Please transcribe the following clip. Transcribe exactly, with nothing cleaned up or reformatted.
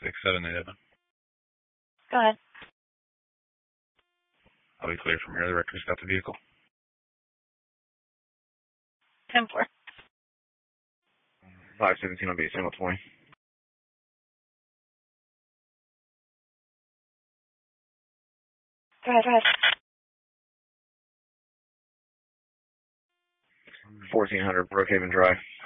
six seven eight seven. Go ahead. I'll be clear from here. The record's got the vehicle. ten four. five seventeen will be single twenty. Go ahead, go ahead. fourteen hundred Brookhaven Drive.